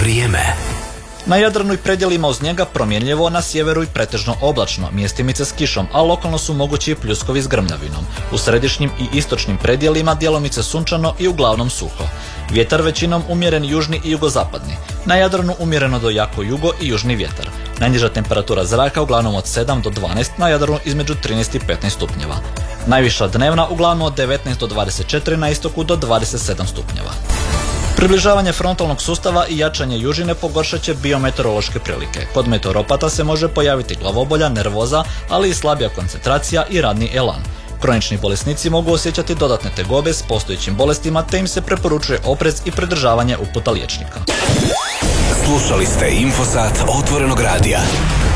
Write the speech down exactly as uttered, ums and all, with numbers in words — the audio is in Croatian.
Vrijeme. Na Jadranu i predjelima uz njega promjenljivo, na sjeveru i pretežno oblačno, mjestimice s kišom, a lokalno su mogući i pljuskovi s grmljavinom. U središnjim i istočnim predjelima djelomice sunčano i uglavnom suho. Vjetar većinom umjeren južni i jugozapadni. Na Jadranu umjereno do jako jugo i južni vjetar. Najniža temperatura zraka uglavnom od sedam do dvanaest, na Jadranu između trinaest i petnaest stupnjeva. Najviša dnevna uglavnom od devetnaest do dvadeset četiri, na istoku do dvadeset sedam stupnjeva. Približavanje frontalnog sustava i jačanje južine pogoršat će biometeorološke prilike. Kod meteoropata se može pojaviti glavobolja, nervoza, ali i slabija koncentracija i radni elan. Kronični bolesnici mogu osjećati dodatne tegobe s postojećim bolestima, te im se preporučuje oprez i pridržavanje uputa liječnika. Slušali ste Infosat Otvorenog radija.